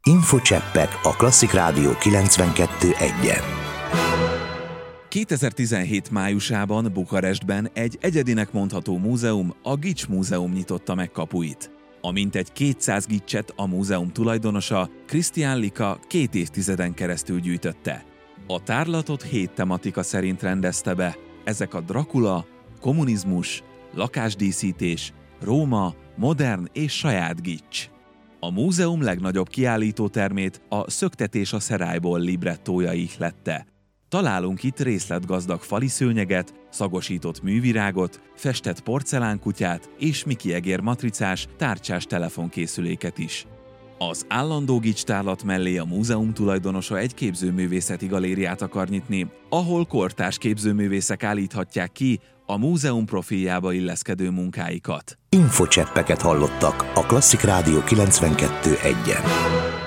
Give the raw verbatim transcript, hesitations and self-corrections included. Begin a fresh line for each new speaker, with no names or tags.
Infocseppek a Klasszik Rádió kilencvenkettő egyen.
kétezer-tizenhét májusában Bukarestben egy egyedinek mondható múzeum, a Gics Múzeum nyitotta meg kapuit. A mintegy kétszáz gicset a múzeum tulajdonosa, Krisztián Lika két évtizeden keresztül gyűjtötte. A tárlatot hét tematika szerint rendezte be. Ezek a Dracula, kommunizmus, lakásdíszítés, Róma, modern és saját gics. A múzeum legnagyobb kiállítótermét a Szöktetés a Szerályból librettója ihlette. Találunk itt részletgazdag fali szőnyeget, szagosított művirágot, festett porcelánkutyát és Mickey egér matricás, tárcsás telefonkészüléket is. Az állandó gics tárlat mellé a múzeum tulajdonosa egy képzőművészeti galériát akar nyitni, ahol kortárs képzőművészek állíthatják ki a múzeum profiljába illeszkedő munkáikat.
Infocseppeket hallottak a Klasszik Rádió kilencvenkettő egyen.